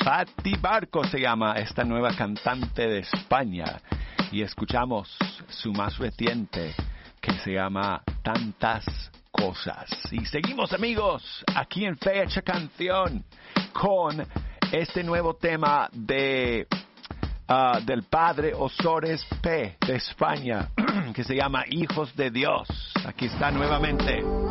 Patti Barco se llama esta nueva cantante de España. Y escuchamos su más reciente, que se llama Tantas Cosas. Y seguimos, amigos, aquí en Fecha Canción, con este nuevo tema del padre Ozores P. de España, que se llama Hijos de Dios. Aquí está nuevamente.